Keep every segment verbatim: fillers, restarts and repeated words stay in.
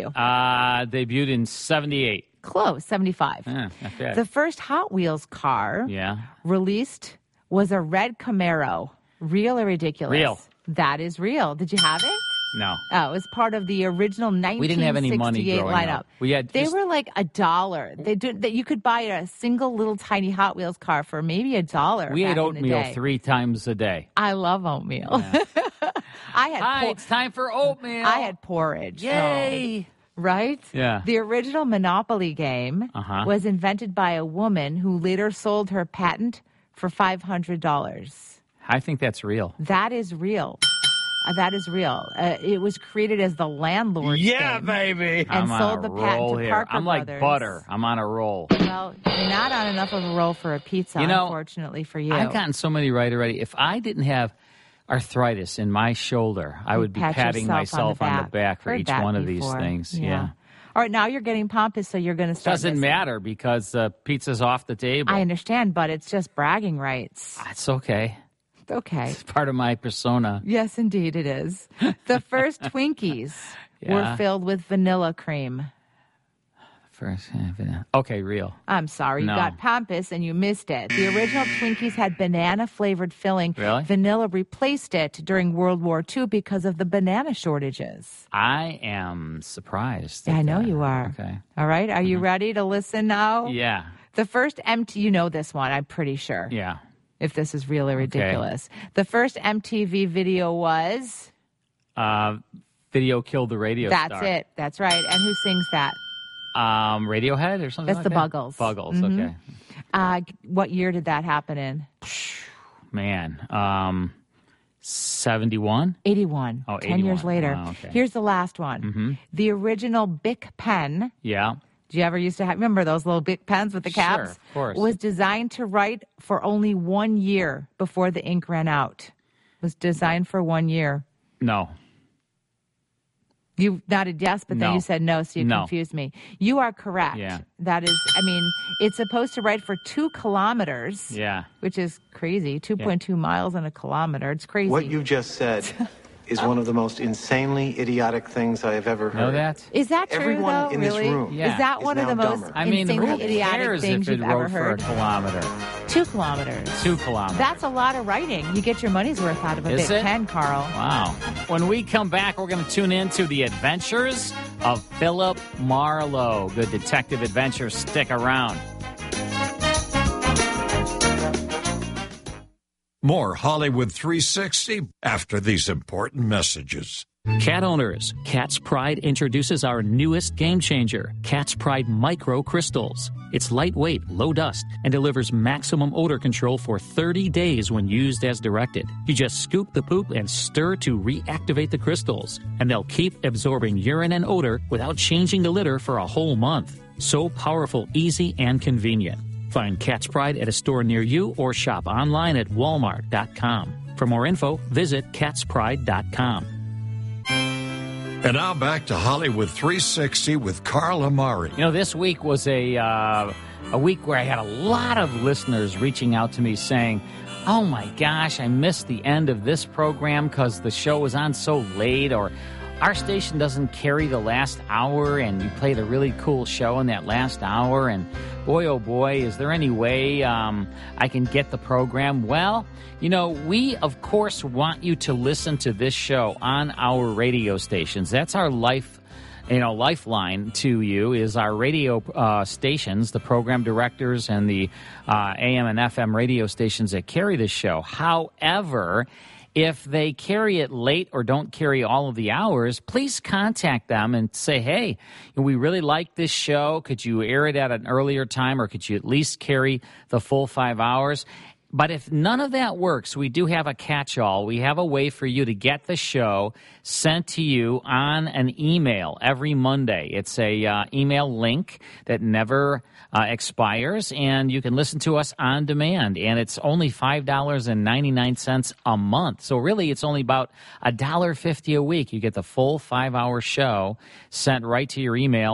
Uh, debuted in seventy-eight. Close, seventy-five. Yeah, not bad. The first Hot Wheels car yeah. released was a red Camaro. Real or ridiculous? Real. That is real. Did you have it? No. Oh, it was part of the original nineteen sixty-eight We didn't have any money growing lineup. up. We had they just- were like a dollar. They did that. You could buy a single little tiny Hot Wheels car for maybe a dollar. We back ate in the oatmeal day. three times a day. I love oatmeal. Yeah. I had Hi, por- it's time for oatmeal. I had porridge. Yay! Oh. Right? Yeah. The original Monopoly game Uh-huh. was invented by a woman who later sold her patent for five hundred dollars. I think that's real. That is real. Uh, that is real. Uh, it was created as the landlord Yeah, game baby. and I'm sold on the a patent roll to here. Parker I'm like Brothers. butter. I'm on a roll. Well, you're not on enough of a roll for a pizza, You know, unfortunately for you. I've gotten so many right already. If I didn't have arthritis in my shoulder, I would be Pat patting yourself myself on the on the back, back for Heard each that one of before. these things. Yeah. All right, now you're getting pompous, so you're going to start. Doesn't missing. matter because uh, pizza's off the table. I understand, but it's just bragging rights. It's okay. Okay. It's part of my persona. Yes, indeed it is. The first Twinkies Yeah. were filled with vanilla cream. First, okay, real. I'm sorry, you No. got pompous and you missed it. The original Twinkies had banana-flavored filling. Really? Vanilla replaced it during World War Two because of the banana shortages. I am surprised. I at know that. you are. Okay. All right, are you ready to listen now? Yeah. The first M T, you know this one, I'm pretty sure. Yeah. If this is really ridiculous. The first M T V video was... Uh, video killed the radio That's star. it. That's right. And who sings that? Um, Radiohead or something That's like the that? Buggles. Buggles, Mhm. okay. Uh, what year did that happen in? Man, um, seventy-one? eighty-one. Oh, Ten years eighty-one. later. Oh, okay. Here's the last one. Mm-hmm. The original Bic pen. Yeah. Do you ever used to have, remember those little Bic pens with the caps? Sure, of course. Was designed to write for only one year before the ink ran out. Was designed for one year. No. You nodded yes, but then No. you said no, so you No. confused me. You are correct. Yeah. That is, I mean, it's supposed to write for two kilometers. Yeah. Which is crazy. two point two miles in a kilometer. It's crazy. What you just said is one of the most insanely idiotic things I have ever heard. Know that? Is that true, Everyone though, in really? this room Yeah. Is that is one of the now most dumber. I mean, insanely who idiotic cares things if it you've ever wrote heard? for a kilometer? Two kilometers. Two kilometers. That's a lot of writing. You get your money's worth out of a Is Bic it? pen, Carl. Wow. When we come back, we're going to tune in to the adventures of Philip Marlowe. Good detective adventures. Stick around. More Hollywood three sixty after these important messages. Cat owners, Cat's Pride introduces our newest game changer, Cat's Pride Micro Crystals. It's lightweight, low dust, and delivers maximum odor control for thirty days when used as directed. You just scoop the poop and stir to reactivate the crystals, and they'll keep absorbing urine and odor without changing the litter for a whole month. So powerful, easy, and convenient. Find Cat's Pride at a store near you or shop online at walmart dot com. For more info, visit cats pride dot com. And now back to Hollywood three sixty with Carl Amari. You know, this week was a uh, a week where I had a lot of listeners reaching out to me saying, oh my gosh, I missed the end of this program because the show was on so late, or our station doesn't carry the last hour and you played a really cool show in that last hour, and boy, oh boy, is there any way um, I can get the program? Well, you know, we, of course, want you to listen to this show on our radio stations. That's our life, you know, lifeline to you is our radio uh, stations, the program directors and the uh, A M and F M radio stations that carry this show. However, if they carry it late or don't carry all of the hours, please contact them and say, hey, we really like this show. Could you air it at an earlier time, or could you at least carry the full five hours? But if none of that works, we do have a catch-all. We have a way for you to get the show sent to you on an email every Monday. It's a uh, email link that never uh, expires, and you can listen to us on demand. And it's only five dollars and ninety-nine cents a month. So really, it's only about one dollar fifty a week. You get the full five-hour show sent right to your email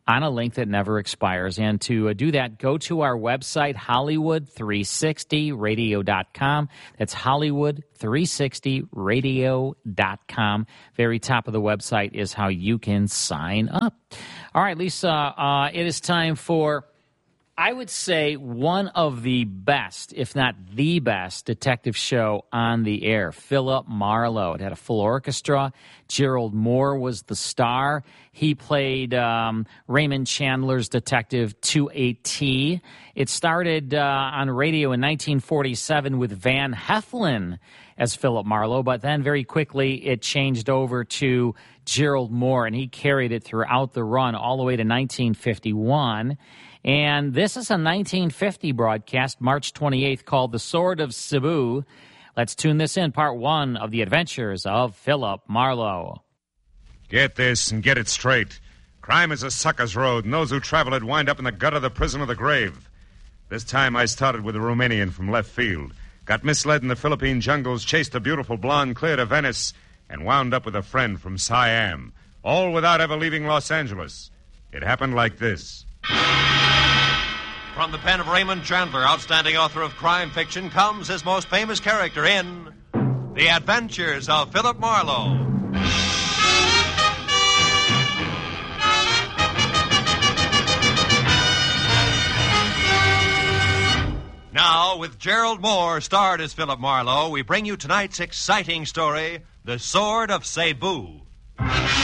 on a link that never expires. And to uh, do that, go to our website, Hollywood three sixty radio dot com. That's Hollywood three sixty radio dot com. Very top of the website is how you can sign up. All right, Lisa, uh, it is time for, I would say, one of the best, if not the best, detective show on the air, Philip Marlowe. It had a full orchestra. Gerald Moore was the star. He played um, Raymond Chandler's detective to a T. It started uh, on radio in nineteen forty-seven with Van Heflin as Philip Marlowe, but then very quickly it changed over to Gerald Moore, and he carried it throughout the run all the way to nineteen fifty-one. And this is a nineteen fifty broadcast, March twenty-eighth, called The Sword of Cebu. Let's tune this in, part one of the adventures of Philip Marlowe. Get this and get it straight. Crime is a sucker's road, and those who travel it wind up in the gut of the prison or the grave. This time I started with a Romanian from left field, got misled in the Philippine jungles, chased a beautiful blonde clear to Venice, and wound up with a friend from Siam, all without ever leaving Los Angeles. It happened like this. From the pen of Raymond Chandler, outstanding author of crime fiction, comes his most famous character in The Adventures of Philip Marlowe. Now, with Gerald Moore starred as Philip Marlowe, we bring you tonight's exciting story, The Sword of Cebu.